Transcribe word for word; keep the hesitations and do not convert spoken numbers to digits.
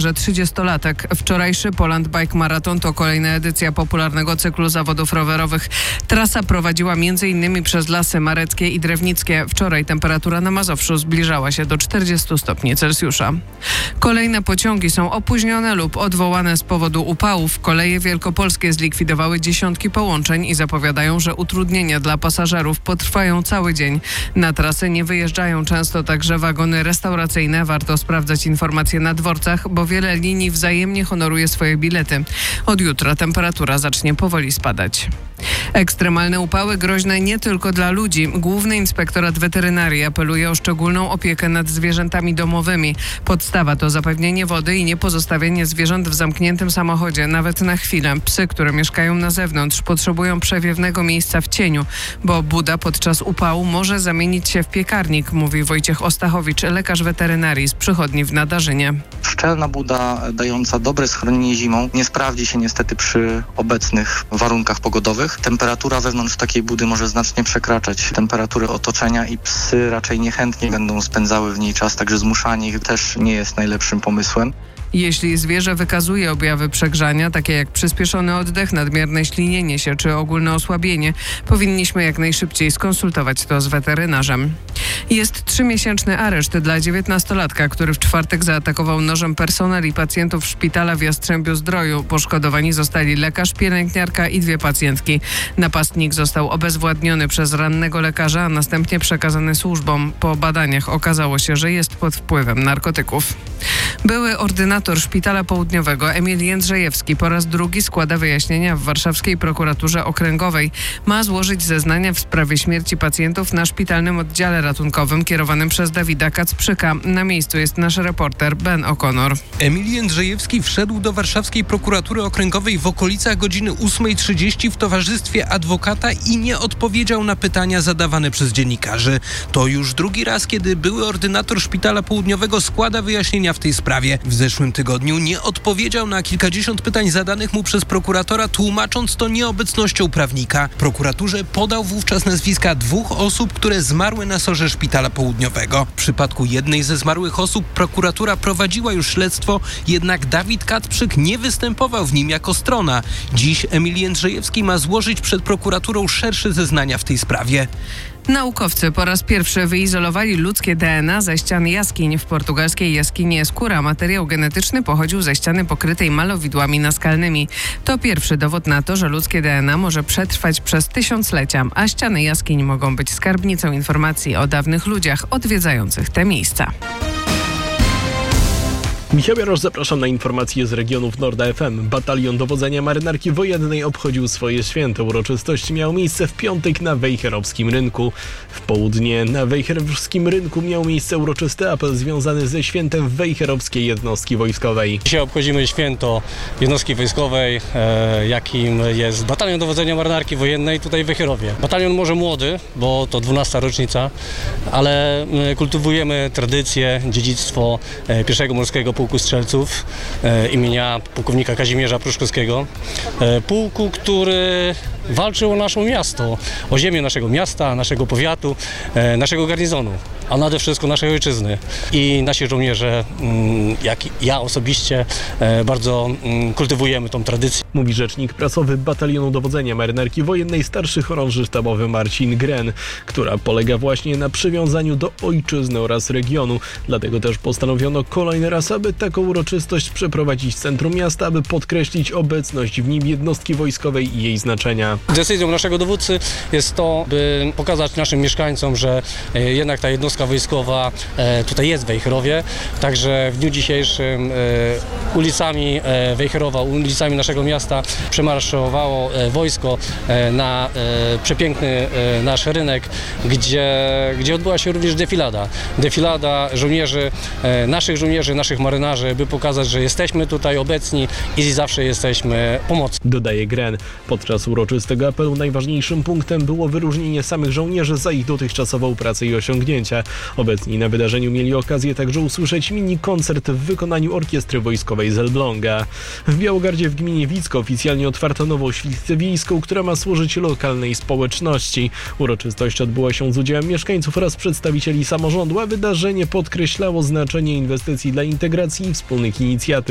także trzydziestolatek. Wczorajszy Poland Bike Marathon to kolejna edycja popularnego cyklu zawodów rowerowych. Trasa prowadziła między innymi przez Lasy Mareckie i Drewnickie. Wczoraj temperatura na Mazowszu zbliżała się do czterdziestu stopni Celsjusza. Kolejne pociągi są opóźnione lub odwołane z powodu upałów. Koleje wielkopolskie zlikwidowały dziesiątki połączeń i zapowiadają, że utrudnienia dla pasażerów potrwają cały dzień. Na trasy nie wyjeżdżają często także wagony restauracyjne. Warto sprawdzać informacje na dworcach, bo wiele linii wzajemnie honoruje swoje bilety. Od jutra temperatura zacznie powoli spadać. Ekstremalne upały groźne nie tylko dla ludzi. Główny Inspektorat Weterynarii apeluje o szczególną opiekę nad zwierzętami domowymi. Podstawa to zapewnienie wody i nie pozostawienie zwierząt w zamkniętym samochodzie, nawet na chwilę. Psy, które mieszkają na zewnątrz, potrzebują przewiewnego miejsca w cieniu, bo buda podczas upału może zamienić się w piekarnik, mówi Wojciech Ostachowicz, lekarz weterynarii z przychodni w Nadarzynie. Szczelna buda dająca dobre schronienie zimą nie sprawdzi się niestety przy obecnych warunkach pogodowych. Temperatura wewnątrz takiej budy może znacznie przekraczać temperatury otoczenia i psy raczej niechętnie będą spędzały w niej czas, także zmuszanie ich też nie jest najlepszym pomysłem. Jeśli zwierzę wykazuje objawy przegrzania, takie jak przyspieszony oddech, nadmierne ślinienie się czy ogólne osłabienie, powinniśmy jak najszybciej skonsultować to z weterynarzem. Jest trzymiesięczny areszt dla dziewiętnastolatka, który w czwartek zaatakował nożem personel i pacjentów szpitala w Jastrzębiu-Zdroju. Poszkodowani zostali lekarz, pielęgniarka i dwie pacjentki. Napastnik został obezwładniony przez rannego lekarza, a następnie przekazany służbom. Po badaniach okazało się, że jest pod wpływem narkotyków. Były ordynator Szpitala Południowego Emil Jędrzejewski po raz drugi składa wyjaśnienia w warszawskiej prokuraturze okręgowej. Ma złożyć zeznania w sprawie śmierci pacjentów na szpitalnym oddziale ratunkowym kierowanym przez Dawida Kacprzyka. Na miejscu jest nasz reporter Ben O'Connor. Emil Jędrzejewski wszedł do warszawskiej prokuratury okręgowej w okolicach godziny ósmej trzydzieści w towarzystwie adwokata i nie odpowiedział na pytania zadawane przez dziennikarzy. To już drugi raz, kiedy były ordynator Szpitala Południowego składa wyjaśnienia w tej sprawie. W zeszłym tygodniu nie odpowiedział na kilkadziesiąt pytań zadanych mu przez prokuratora, tłumacząc to nieobecnością prawnika. Prokuraturze podał wówczas nazwiska dwóch osób, które zmarły na sorze Szpitala Południowego. W przypadku jednej ze zmarłych osób prokuratura prowadziła już śledztwo, jednak Dawid Kacprzyk nie występował w nim jako strona. Dziś Emil Jędrzejewski ma złożyć przed prokuraturą szersze zeznania w tej sprawie. Naukowcy po raz pierwszy wyizolowali ludzkie D N A ze ścian jaskiń. W portugalskiej jaskini Escura materiał genetyczny pochodził ze ściany pokrytej malowidłami naskalnymi. To pierwszy dowód na to, że ludzkie D N A może przetrwać przez tysiąclecia, a ściany jaskiń mogą być skarbnicą informacji o dawnych ludziach odwiedzających te miejsca. Michał Jarosz, zapraszam na informacje z regionów Norda F M. Batalion Dowodzenia Marynarki Wojennej obchodził swoje święto. Uroczystość miała miejsce w piątek na Wejherowskim Rynku. W południe na Wejherowskim Rynku miał miejsce uroczysty apel związany ze świętem Wejherowskiej Jednostki Wojskowej. Dzisiaj obchodzimy święto Jednostki Wojskowej, e, jakim jest Batalion Dowodzenia Marynarki Wojennej tutaj w Wejherowie. Batalion może młody, bo to dwunasta rocznica, ale kultywujemy tradycję, dziedzictwo e, pierwszego Morskiego Pułku Strzelców e, imienia pułkownika Kazimierza Pruszkowskiego. E, pułku, który walczył o nasze miasto, o ziemię naszego miasta, naszego powiatu, e, naszego garnizonu, a nade wszystko naszej ojczyzny. I nasi żołnierze, mm, jak i ja osobiście, e, bardzo mm, kultywujemy tą tradycję. Mówi rzecznik prasowy Batalionu Dowodzenia Marynarki Wojennej starszy chorąży sztabowy Marcin Gren, która polega właśnie na przywiązaniu do ojczyzny oraz regionu. Dlatego też postanowiono kolejny raz, aby taką uroczystość przeprowadzić w centrum miasta, aby podkreślić obecność w nim jednostki wojskowej i jej znaczenia. Decyzją naszego dowódcy jest to, by pokazać naszym mieszkańcom, że jednak ta jednostka wojskowa tutaj jest w Wejherowie. Także w dniu dzisiejszym ulicami Wejherowa, ulicami naszego miasta przemarszowało wojsko na przepiękny nasz rynek, gdzie, gdzie odbyła się również defilada. Defilada żołnierzy, naszych żołnierzy, naszych marynarzy, by pokazać, że jesteśmy tutaj obecni i zawsze jesteśmy pomocni. Dodaje Gren. Podczas uroczystego apelu najważniejszym punktem było wyróżnienie samych żołnierzy za ich dotychczasową pracę i osiągnięcia. Obecni na wydarzeniu mieli okazję także usłyszeć mini koncert w wykonaniu orkiestry wojskowej z Elbląga. W Białogardzie w gminie Wicko oficjalnie otwarto nową świecę wiejską, która ma służyć lokalnej społeczności. Uroczystość odbyła się z udziałem mieszkańców oraz przedstawicieli samorządu, a wydarzenie podkreślało znaczenie inwestycji dla integracji i wspólnych inicjatyw.